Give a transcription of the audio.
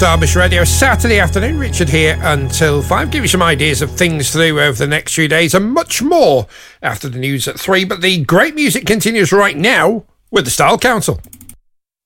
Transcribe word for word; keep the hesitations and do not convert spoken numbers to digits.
Derbyshire Radio. Saturday afternoon, Richard here until five. Give you some ideas of things to do over the next few days and much more after the news at three. But the great music continues right now with the Style Council.